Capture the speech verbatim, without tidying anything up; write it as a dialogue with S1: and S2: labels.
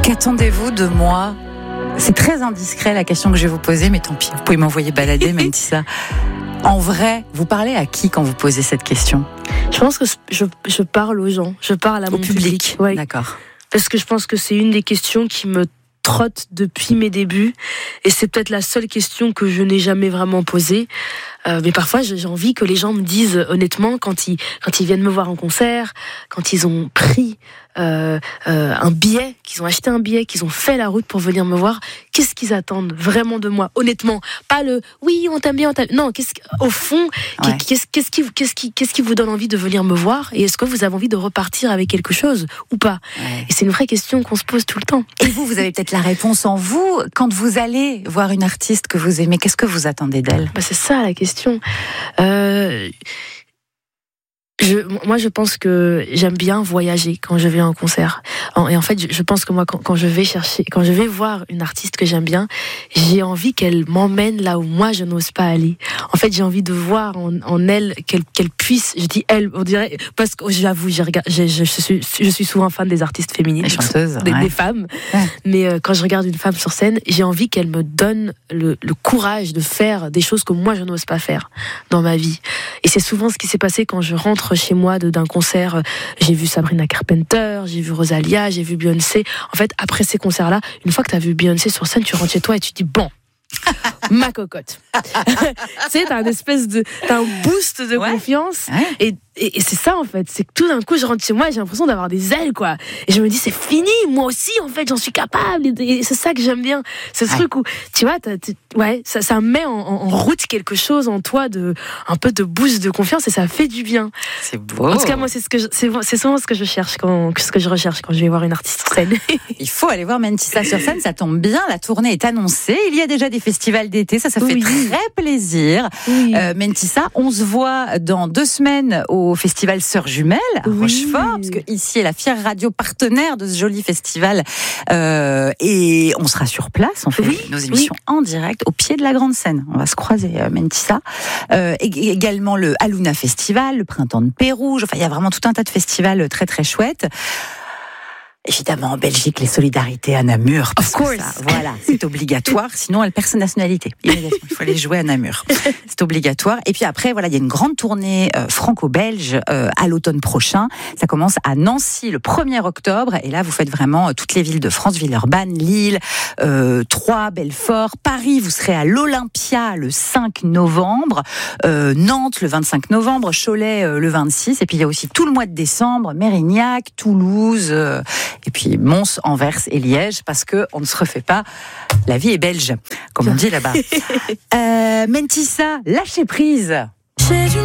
S1: Qu'attendez-vous de moi ? C'est très indiscret la question que je vais vous poser, mais tant pis, vous pouvez m'envoyer balader, Mentissa. En vrai, vous parlez à qui quand vous posez cette question ?
S2: Je pense que je, je parle aux gens, je parle à
S1: Au
S2: mon
S1: public.
S2: public. Ouais.
S1: D'accord.
S2: Parce que je pense que c'est une des questions qui me trotte depuis mes débuts, et c'est peut-être la seule question que je n'ai jamais vraiment posée. Euh, mais parfois, j'ai envie que les gens me disent honnêtement, quand ils, quand ils viennent me voir en concert, quand ils ont pris euh, euh, un billet, qu'ils ont acheté un billet, qu'ils ont fait la route pour venir me voir, qu'est-ce qu'ils attendent vraiment de moi, honnêtement. Pas le « oui, on t'aime bien, on t'aime bien ». Non, qu'est-ce, au fond,
S1: ouais.
S2: qu'est-ce, qu'est-ce, qui, qu'est-ce, qui, qu'est-ce qui vous donne envie de venir me voir ? Et est-ce que vous avez envie de repartir avec quelque chose ou pas ?
S1: Ouais.
S2: Et c'est une vraie question qu'on se pose tout le temps.
S1: Et vous, vous avez peut-être la réponse en vous. Quand vous allez voir une artiste que vous aimez, qu'est-ce que vous attendez d'elle ?
S2: Bah, c'est ça la question. Euh, je, moi, je pense que j'aime bien voyager quand je vais à un concert. Et en fait, je pense que moi, quand, quand je vais chercher, quand je vais voir une artiste que j'aime bien, j'ai envie qu'elle m'emmène là où moi je n'ose pas aller. En fait, j'ai envie de voir en, en elle qu'elle, qu'elle puisse. Je dis elle, on dirait parce que j'avoue, je, regarde, je, je, je, suis, je suis souvent fan des artistes féminines,
S1: les chanteuses,
S2: des,
S1: ouais.
S2: des femmes.
S1: Ouais.
S2: Mais euh, quand je regarde une femme sur scène, j'ai envie qu'elle me donne le, le courage de faire des choses que moi je n'ose pas faire dans ma vie. Et c'est souvent ce qui s'est passé quand je rentre chez moi de, d'un concert. J'ai vu Sabrina Carpenter, j'ai vu Rosalia, j'ai vu Beyoncé. En fait, après ces concerts-là, une fois que tu as vu Beyoncé sur scène, tu rentres chez toi et tu te dis bon, ma cocotte. Tu sais, t'as un espèce de, t'as un boost de ouais. confiance. Ouais. Et, et, et c'est ça, en fait. C'est que tout d'un coup, je rentre chez moi et j'ai l'impression d'avoir des ailes, quoi. Et je me dis, c'est fini. Moi aussi, en fait, j'en suis capable. Et, et c'est ça que j'aime bien. Ce ouais. truc où, tu vois, t'as, ouais, ça, ça met en, en route quelque chose en toi de, un peu de boost de confiance et ça fait du bien.
S1: C'est beau.
S2: En tout cas, moi, c'est ce que je, c'est, c'est souvent ce que je cherche quand, ce que je recherche quand je vais voir une artiste sur scène.
S1: Il faut aller voir Mentissa sur scène. Ça tombe bien. La tournée est annoncée. Il y a déjà des festivals d'été. Ça, ça fait oui. très plaisir. Oui. Euh, Mentissa, on se voit dans deux semaines au festival Sœurs Jumelles à oui. Rochefort, parce que ici est la fière radio partenaire de ce joli festival. Euh, et on sera sur place. On fait oui. nos émissions oui. en direct au pied de la grande scène. On va se croiser, euh, Mentissa. Euh, et, également le Aluna Festival, le Printemps de Pérouge. Enfin, il y a vraiment tout un tas de festivals très très chouettes. Évidemment, en Belgique, les solidarités à Namur. Parce of course. Que ça, voilà, c'est obligatoire. Sinon, elle perd sa nationalité. Il faut aller jouer à Namur. C'est obligatoire. Et puis après, voilà, il y a une grande tournée euh, franco-belge euh, à l'automne prochain. Ça commence à Nancy le premier octobre. Et là, vous faites vraiment euh, toutes les villes de France, Villeurbanne, Lille, euh, Troyes, Belfort, Paris. Vous serez à l'Olympia le cinq novembre, euh, Nantes le vingt-cinq novembre, Cholet euh, le vingt-six. Et puis il y a aussi tout le mois de décembre, Mérignac, Toulouse. Euh, Et puis Mons, Anvers et Liège, parce que on ne se refait pas. La vie est belge, comme on dit là-bas. euh, Mentissa, lâchez prise.